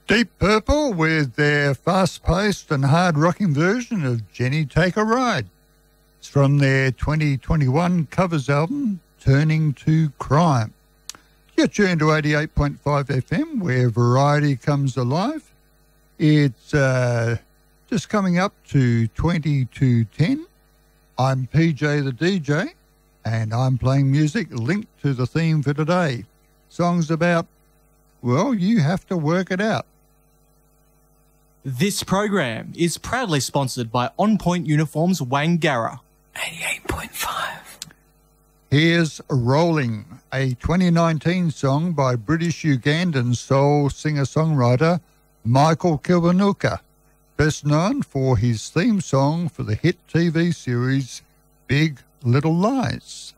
Deep Purple with their fast-paced and hard-rocking version of Jenny Take a Ride. It's from their 2021 covers album, Turning to Crime. You're tuned to 88.5 FM, where variety comes alive. It's just coming up to 20 to 10. I'm PJ the DJ, and I'm playing music linked to the theme for today. Songs about, well, you have to work it out. This program is proudly sponsored by On Point Uniforms Wangara. 88.5. Here's Rolling, a 2019 song by British-Ugandan soul singer-songwriter Michael Kiwanuka, best known for his theme song for the hit TV series Big Little Lies.